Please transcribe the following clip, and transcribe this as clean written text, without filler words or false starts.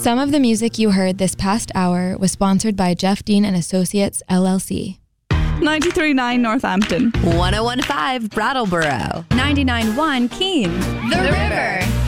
Some of the music you heard this past hour was sponsored by Jeff Dean and Associates, LLC. 93.9 Northampton. 101.5 Brattleboro. 99.1 Keene. The River.